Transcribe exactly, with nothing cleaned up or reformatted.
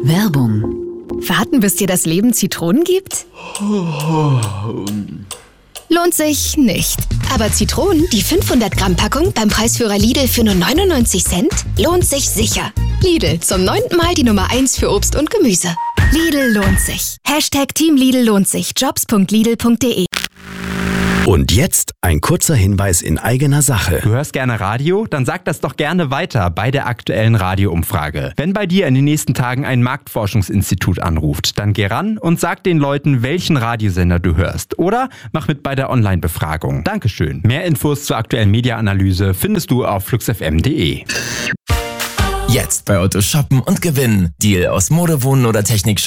Werbung. Warten, bis dir das Leben Zitronen gibt? Lohnt sich nicht. Aber Zitronen, die fünfhundert Gramm Packung beim Preisführer Lidl für nur neunundneunzig Cent, lohnt sich sicher. Lidl, zum neunten Mal die Nummer eins für Obst und Gemüse. Lidl lohnt sich. Hashtag Team Lidl lohnt sich. jobs punkt lidl punkt de. Und jetzt ein kurzer Hinweis in eigener Sache. Du hörst gerne Radio? Dann sag das doch gerne weiter bei der aktuellen Radioumfrage. Wenn bei dir in den nächsten Tagen ein Marktforschungsinstitut anruft, dann geh ran und sag den Leuten, welchen Radiosender du hörst. Oder mach mit bei der Online-Befragung. Dankeschön. Mehr Infos zur aktuellen Media-Analyse findest du auf flux f m punkt de. Jetzt bei Otto shoppen und gewinnen. Deal aus Mode, Wohnen oder Technik.